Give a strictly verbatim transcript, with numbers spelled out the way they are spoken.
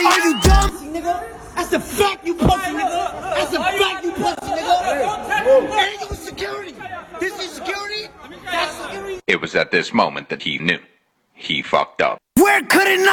Are you dumb, nigga? That's a fact, you pussy, nigga. That's a fact, you pussy, nigga. Ain't you security? This is security? That's security? It was at this moment that he knew. He fucked up. Where could it not?